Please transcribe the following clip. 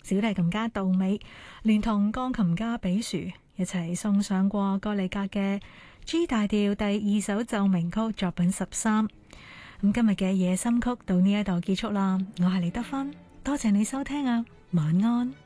小提琴家杜美連同鋼琴家比樹一齊送上過歌里格嘅 G 大調第2首奏鳴曲作品13。咁今日嘅夜深曲到呢一度結束啦，我係李德芬，多謝你收聽啊，晚安。